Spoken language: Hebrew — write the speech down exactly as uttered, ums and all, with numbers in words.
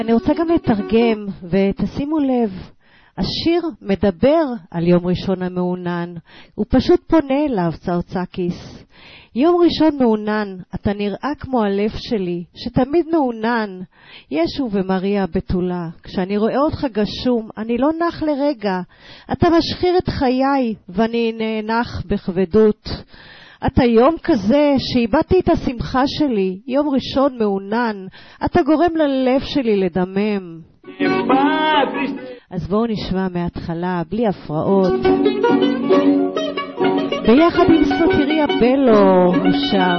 אני רוצה גם לתרגם, ותשימו לב, השיר מדבר על יום ראשון המעונן, הוא פשוט פונה אליו, צרצקיס. יום ראשון מעונן, אתה נראה כמו הלב שלי, שתמיד מעונן. ישו ומריה בתולה, כשאני רואה אותך גשום, אני לא נח לרגע. אתה משחיר את חיי, ואני נאנח בכבדות. אתה יום כזה שאיבדתי את השמחה שלי, יום ראשון מעונן, אתה גורם ללב שלי לדמם. אז בואו נשמע מההתחלה, בלי הפרעות. ביחד עם סוטיריה בלו הוא שר.